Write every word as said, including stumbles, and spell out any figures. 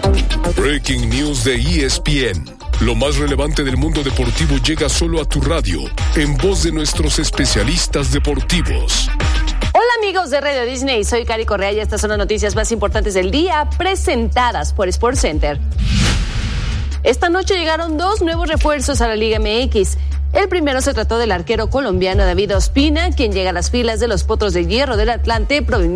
Breaking News de E S P N. Lo más relevante del mundo deportivo llega solo a tu radio, en voz de nuestros especialistas deportivos. Hola amigos de Radio Disney, soy Cari Correa y estas son las noticias más importantes del día, presentadas por SportsCenter. Esta noche llegaron dos nuevos refuerzos a la Liga M X. El primero se trató del arquero colombiano David Ospina, quien llega a las filas de los Potros de Hierro del Atlante, proveniente